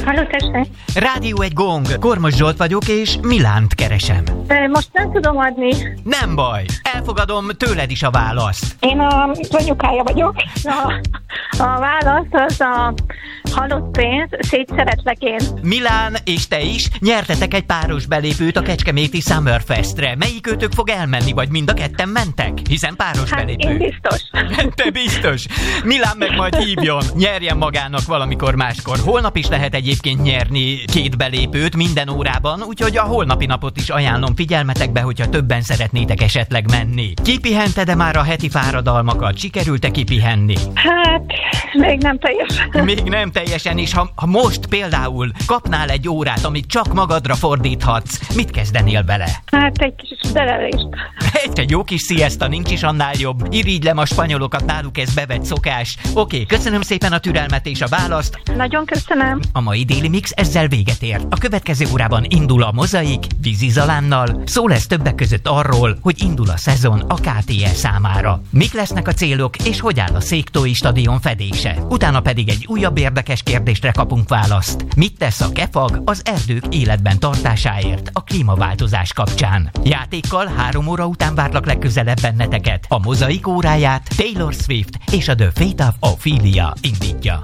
Halló, tessék. Rádió egy gong. Kormos Zsolt vagyok, és Milánt keresem. Most nem tudom adni. Nem baj. Elfogadom tőled is a választ. Én az anyukája vagyok. A válasz az a halott pénz, szétszeretlek én. Milán és te is nyertetek egy páros belépőt a kecskeméti Summerfestre. Melyikőtök fog elmenni, vagy mind a ketten mentek? Hiszen páros belépő. Én biztos. Te biztos. Milán meg majd hívjon. Nyerjen magának valamikor máskor. Holnap is lehet egyébként nyerni 2 belépőt minden órában, úgyhogy a holnapi napot is ajánlom figyelmetekbe, hogyha többen szeretnétek esetleg menni. Kipihented-e már a heti fáradalmakat? Sikerült-e kipihenni? Hát, még nem teljesen. Még nem teljesen, és ha most például kapnál egy órát, amit csak magadra fordíthatsz, mit kezdenél vele? Hát egy kis derelést. Egy jó kis siesta, nincs is annál jobb. Irigylem a spanyolokat, náluk ez bevett szokás. Oké, köszönöm szépen a türelmet és a választ. Nagyon köszönöm. A mai Déli Mix ezzel véget ért. A következő órában indul a Mozaik Vizi Zalánnal. Szó lesz többek között arról, hogy indul a szezon a KTL számára. Mik lesznek a célok, és hogy áll a Széktói stadion fedése. Utána pedig egy újabb érdekes kérdésre kapunk választ. Mit tesz a KEFAG az erdők életben tartásáért a klímaváltozás kapcsán? Játékkal 3 óra után várlak legközelebb benneteket. A Mozaik óráját Taylor Swift és a The Fate of Ophelia indítja.